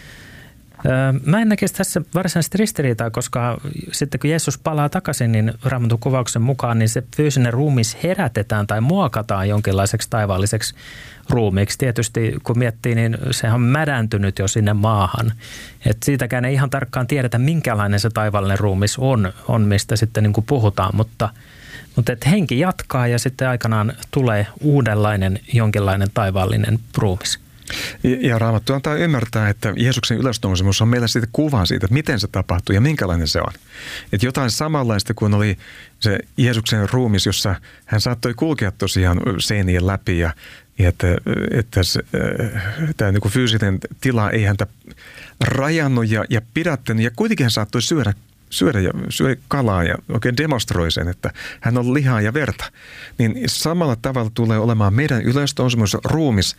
Mä en näkisi tässä varsinaisesti ristiriitaa, koska sitten kun Jeesus palaa takaisin, niin Raamatun kuvauksen mukaan niin se fyysinen ruumis herätetään tai muokataan jonkinlaiseksi taivaalliseksi ruumiiksi. Tietysti kun miettii, niin sehän on mädäntynyt jo sinne maahan. Et siitäkään ei ihan tarkkaan tiedetä, minkälainen se taivaallinen ruumis on, on mistä sitten niin kuin puhutaan, mutta, mutta et henki jatkaa ja sitten aikanaan tulee uudenlainen jonkinlainen taivaallinen ruumis. Ja Raamattu antaa ymmärtää, että Jeesuksen ylösnousemus on meillä sitten kuva siitä, että miten se tapahtuu ja minkälainen se on. Että jotain samanlaista kuin oli se Jeesuksen ruumis, jossa hän saattoi kulkea tosiaan seinien läpi ja että, että se, tämä niin kuin fyysinen tila ei häntä rajannut ja, ja pidättänyt ja kuitenkin hän saattoi syödä syödä ja syödä kalaa ja oikein demonstroi sen, että hän on lihaa ja verta. Niin samalla tavalla tulee olemaan meidän ylösnousemus ruumis.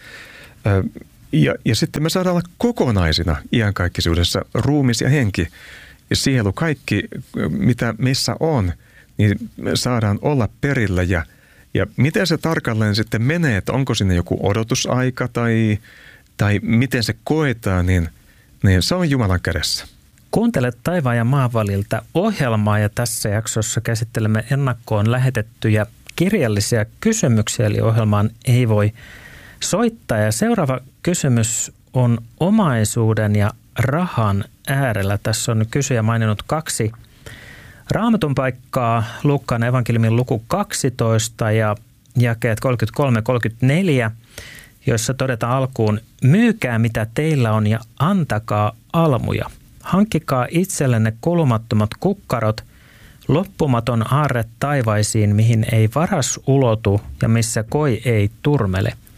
Ja, ja sitten me saadaan olla kokonaisina iankaikkisuudessa ruumis ja henki ja sielu, kaikki mitä meissä on, niin saadaan olla perillä ja, ja miten se tarkalleen sitten menee, että onko sinne joku odotusaika tai, tai miten se koetaan, niin, niin se on Jumalan kädessä. Kuuntelet taivaan ja maan väliltä ohjelmaa ja tässä jaksossa käsittelemme ennakkoon lähetettyjä kirjallisia kysymyksiä, eli ohjelmaan ei voi soittaa. Ja seuraava kysymys on omaisuuden ja rahan äärellä. Tässä on kysyjä maininnut kaksi Raamatun paikkaa, Luukkaan evankeliumin luku kaksitoista ja jakeet kolmekymmentäkolme kolmekymmentäneljä, joissa todetaan alkuun: myykää mitä teillä on ja antakaa almuja. Hankkikaa itsellenne kulumattomat kukkarot, loppumaton aarre taivaisiin, mihin ei varas ulotu ja missä koi ei turmele.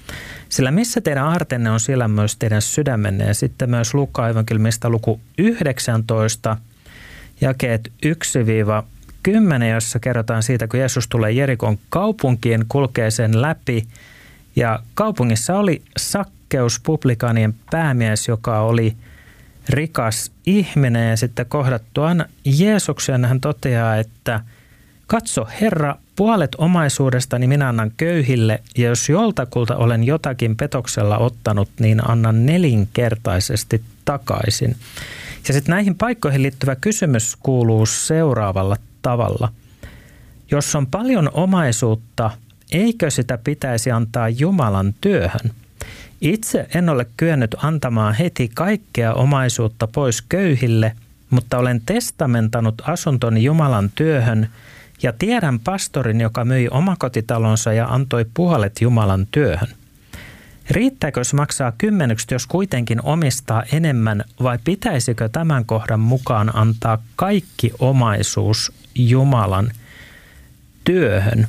Sillä missä teidän aartenne on, siellä myös teidän sydämenne. Ja sitten myös Luukkaan evankeliumista luku yhdeksäntoista, jakeet yksi kymmenen, jossa kerrotaan siitä, kun Jeesus tulee Jerikon kaupunkiin, kulkee sen läpi. Ja kaupungissa oli Sakkeus, publikaanien päämies, joka oli rikas ihminen. Ja sitten kohdattuaan Jeesuksen hän toteaa, että katso Herra, puolet omaisuudestani minä annan köyhille, ja jos joltakulta olen jotakin petoksella ottanut, niin annan nelinkertaisesti takaisin. Ja sitten näihin paikkoihin liittyvä kysymys kuuluu seuraavalla tavalla. Jos on paljon omaisuutta, eikö sitä pitäisi antaa Jumalan työhön? Itse en ole kyennyt antamaan heti kaikkea omaisuutta pois köyhille, mutta olen testamentanut asuntoni Jumalan työhön ja tiedän pastorin, joka myi omakotitalonsa ja antoi puolet Jumalan työhön. Riittääkö jos maksaa kymmenykset, jos kuitenkin omistaa enemmän, vai pitäisikö tämän kohdan mukaan antaa kaikki omaisuus Jumalan työhön?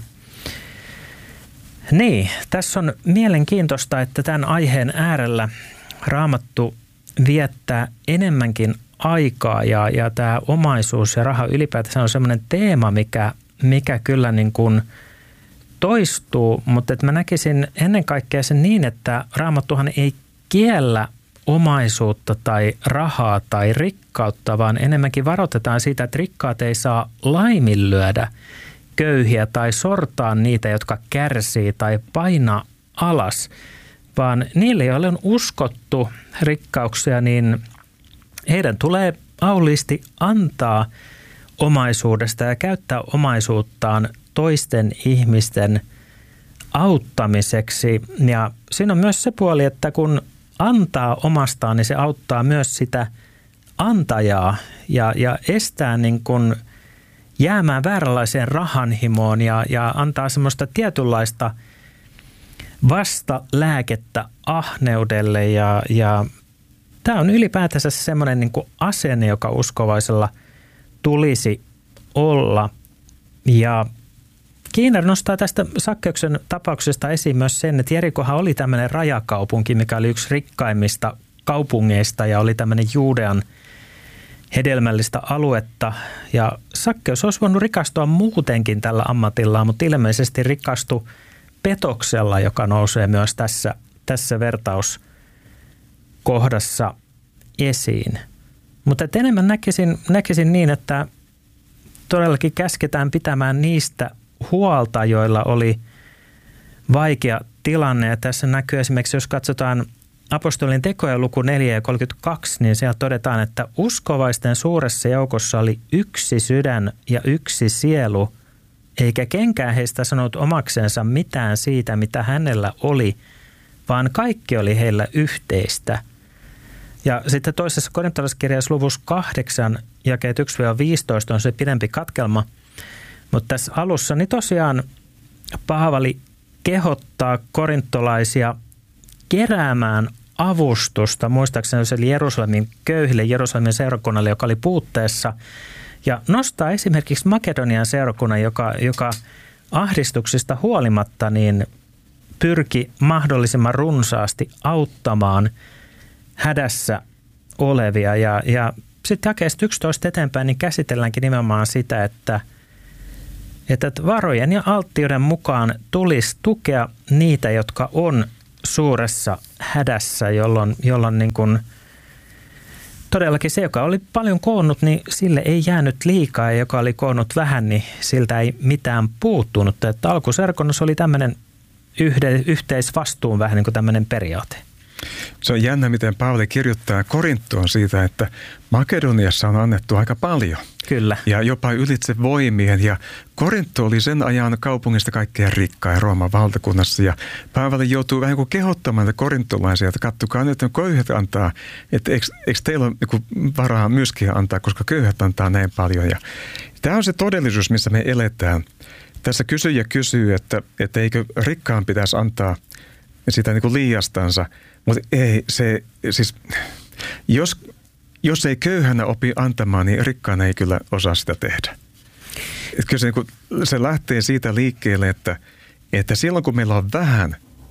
Niin, tässä on mielenkiintoista, että tämän aiheen äärellä Raamattu viettää enemmänkin aikaa ja, ja tämä omaisuus ja raha ylipäätään on semmoinen teema, mikä, mikä kyllä niin kuin toistuu, mutta että mä näkisin ennen kaikkea sen niin, että Raamattuhan ei kiellä omaisuutta tai rahaa tai rikkautta, vaan enemmänkin varoitetaan siitä, että rikkaat ei saa laiminlyödä köyhiä tai sortaa niitä, jotka kärsii tai painaa alas, vaan niille, joille on uskottu rikkauksia, niin heidän tulee auliisti antaa omaisuudesta ja käyttää omaisuuttaan toisten ihmisten auttamiseksi. Ja siinä on myös se puoli, että kun antaa omastaan, niin se auttaa myös sitä antajaa ja, ja estää niin kuin jäämään vääränlaiseen rahanhimoon ja, ja antaa semmoista tietynlaista vastalääkettä ahneudelle. Ja, ja tämä on ylipäätänsä semmoinen niin kuin asenne, joka uskovaisella tulisi olla. Ja Kiinar nostaa tästä Sakkeuksen tapauksesta esiin myös sen, että Jerikohan oli tämmöinen rajakaupunki, mikä oli yksi rikkaimmista kaupungeista ja oli tämmöinen Juudean hedelmällistä aluetta. Ja Sakkeus olisi voinut rikastua muutenkin tällä ammatillaan, mutta ilmeisesti rikastui petoksella, joka nousee myös tässä, tässä vertauskohdassa esiin. Mutta enemmän näkisin, näkisin niin, että todellakin käsketään pitämään niistä huolta, joilla oli vaikea tilanne. Ja tässä näkyy esimerkiksi, jos katsotaan apostolien tekoja luku neljä ja kolmekymmentäkaksi, niin siellä todetaan, että uskovaisten suuressa joukossa oli yksi sydän ja yksi sielu, eikä kenkään heistä sanonut omaksensa mitään siitä, mitä hänellä oli, vaan kaikki oli heillä yhteistä. Ja sitten toisessa korintolaiskirjassa luvussa kahdeksan, jakeet yksi viisitoista on se pidempi katkelma. Mutta tässä alussa niin tosiaan Paavali kehottaa korintolaisia keräämään avustusta, muistaakseni se oli Jerusalemin köyhille, Jerusalemin seurakunnalle, joka oli puutteessa. Ja nostaa esimerkiksi Makedonian seurakunnan, joka, joka ahdistuksista huolimatta niin pyrki mahdollisimman runsaasti auttamaan hädässä olevia. Ja, ja sitten jakeesta yksitoista eteenpäin niin käsitelläänkin nimenomaan sitä, että, että varojen ja alttiuden mukaan tulisi tukea niitä, jotka on suuressa hädässä, jolloin, jolloin niin kuin todellakin se, joka oli paljon koonnut, niin sille ei jäänyt liikaa, ja joka oli koonnut vähän, niin siltä ei mitään puuttunut. Että alkuseurakunnassa oli tämmöinen yhde, yhteisvastuun vähän niin kuin tämmöinen periaate. Se on jännä, miten Paavali kirjoittaa Korinttoon siitä, että Makedoniassa on annettu aika paljon. Kyllä. Ja jopa ylitse voimien. Ja Korintto oli sen ajan kaupungista kaikkein rikkain Rooman valtakunnassa. Ja Paavali joutuu vähän kuin kehottamaan että korintolaisia, että katsokaa nyt, että köyhät antaa. Että eikö, eikö teillä ole niin varaa myöskin antaa, koska köyhät antaa näin paljon. Ja tämä on se todellisuus, missä me eletään. Tässä kysyjä kysyy, että, että eikö rikkaan pitäisi antaa sitä niin kuin liiastansa. Mutta ei, se, siis, jos, jos ei köyhänä opi antamaan, niin rikkaana ei kyllä osaa sitä tehdä. Et kyllä se, niin kuin, se lähtee siitä liikkeelle, että, että silloin kun meillä on vähän,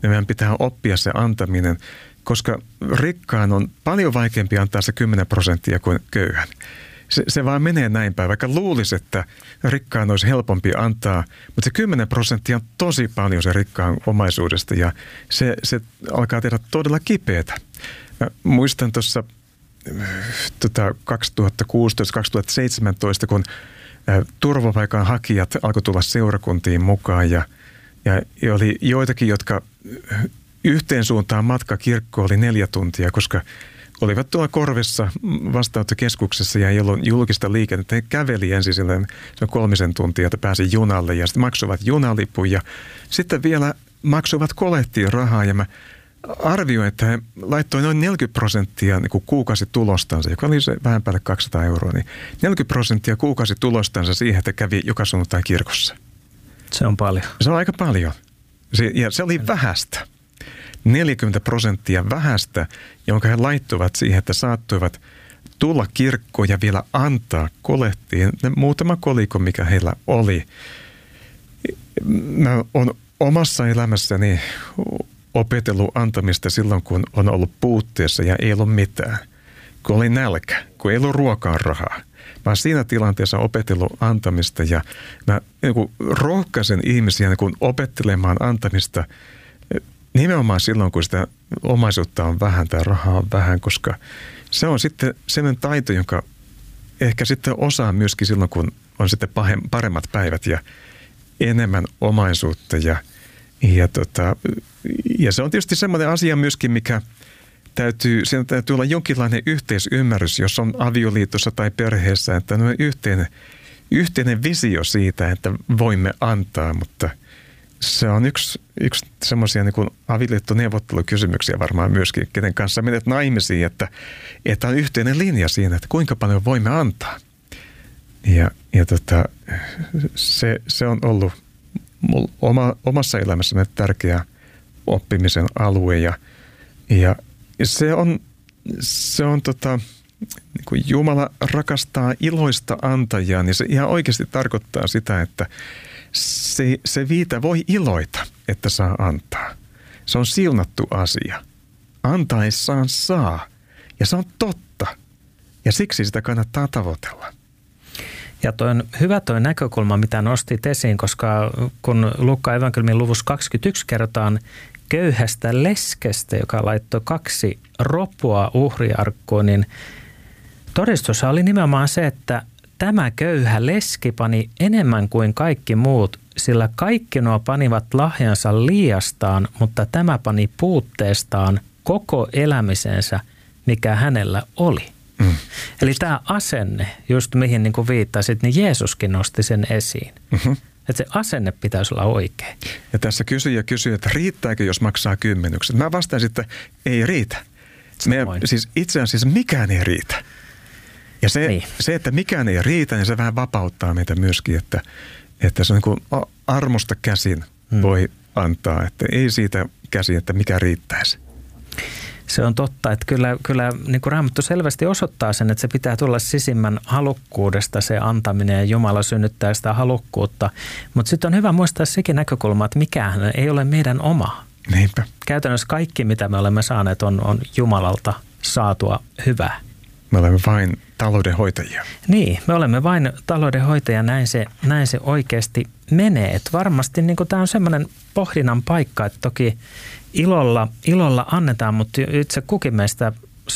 ja meidän pitää oppia se antaminen, koska rikkaan on paljon vaikeampi antaa se kymmenen prosenttia kuin köyhän. Se, se vaan menee näin päin, vaikka luulisi, että rikkaan olisi helpompi antaa, mutta se kymmenen prosenttia on tosi paljon se rikkaan omaisuudesta ja se, se alkaa tehdä todella kipeätä. Mä muistan tuossa tota, kaksituhattakuusitoista kaksituhattaseitsemäntoista, kun turvapaikan hakijat alkoi tulla seurakuntiin mukaan ja, ja oli joitakin, jotka yhteen suuntaan matka kirkkoon oli neljä tuntia, koska olivat tuolla korvessa vastaanottokeskuksessa ja ei ollut julkista liikennettä. He käveli ensin silleen kolmisen tuntia, että pääsi junalle ja sitten maksuivat junalipun ja sitten vielä maksuivat kolehtiin rahaa ja mä arvioin, että he laittoi noin neljäkymmentä prosenttia niin kuukausitulostansa, joka oli se vähän päälle kaksisataa euroa, niin neljäkymmentä prosenttia kuukausitulostansa siihen, että kävi joka sunnuntai kirkossa. Se on paljon. Se on aika paljon. Se, ja se oli vähästä. neljäkymmentä prosenttia vähästä, jonka he laittuivat siihen, että saattoivat tulla kirkkoon ja vielä antaa kolehtiin ne muutama koliko, mikä heillä oli. Mä oon omassa elämässäni opetellut antamista silloin, kun on ollut puutteessa ja ei ollut mitään. Kun oli nälkä, kun ei ollut ruokaa rahaa. Mä oon siinä tilanteessa opetellut antamista ja mä niin rohkaisen ihmisiä niin opettelemaan antamista nimenomaan silloin, kun sitä omaisuutta on vähän tai rahaa on vähän, koska se on sitten sellainen taito, jonka ehkä sitten osaa myöskin silloin, kun on sitten paremmat päivät ja enemmän omaisuutta ja Ja, tota, ja se on tietysti semmoinen asia myöskin, mikä täytyy, siinä täytyy olla jonkinlainen yhteisymmärrys, jos on avioliitossa tai perheessä, että on yhteinen, yhteinen visio siitä, että voimme antaa, mutta se on yksi, yksi semmoisia niin kuin avioliittoneuvottelukysymyksiä varmaan myöskin, kenen kanssa menet naimisiin, että, että on yhteinen linja siinä, että kuinka paljon voimme antaa. Ja, ja tota, se, se on ollut Oma, omassa elämässäni tärkeä oppimisen alue ja, ja se on, se on tota, niin kuin Jumala rakastaa iloista antajaa, niin se ihan oikeasti tarkoittaa sitä, että se, se viitä voi iloita, että saa antaa. Se on siunattu asia. Antaessaan saa ja se on totta ja siksi sitä kannattaa tavoitella. Ja toi on hyvä toi näkökulma, mitä nostit esiin, koska kun Luukkaan evankeliumin luvussa kaksikymmentäyksi kerrotaan köyhästä leskestä, joka laittoi kaksi ropua uhriarkkuun, niin todistus oli nimenomaan se, että tämä köyhä leski pani enemmän kuin kaikki muut, sillä kaikki nuo panivat lahjansa liiastaan, mutta tämä pani puutteestaan koko elämisensä, mikä hänellä oli. Mm. Eli tämä asenne, just mihin niin kuin viittasit, niin Jeesuskin nosti sen esiin. Mm-hmm. Että se asenne pitäisi olla oikein. Ja tässä kysyjä kysyy, että riittääkö, jos maksaa kymmenykset? Mä vastaan, että ei riitä. Me, siis itse asiassa mikään ei riitä. Ja se, niin. se, että mikään ei riitä, niin se vähän vapauttaa meitä myöskin, että, että se on niin kuin armosta käsin mm. voi antaa. Että ei siitä käsin, että mikä riittäisi. Se on totta, että kyllä, kyllä niin kuin Raamattu selvästi osoittaa sen, että se pitää tulla sisimmän halukkuudesta se antaminen ja Jumala synnyttää sitä halukkuutta. Mutta sitten on hyvä muistaa sekin näkökulma, että mikään ei ole meidän oma. Niinpä. Käytännössä kaikki, mitä me olemme saaneet, on, on Jumalalta saatua hyvää. Me olemme vain taloudenhoitajia. Niin, me olemme vain taloudenhoitajia, näin se, näin se oikeasti menee. Et varmasti niin tämä on semmoinen pohdinnan paikka, että toki ilolla, ilolla annetaan, mutta itse kukin meistä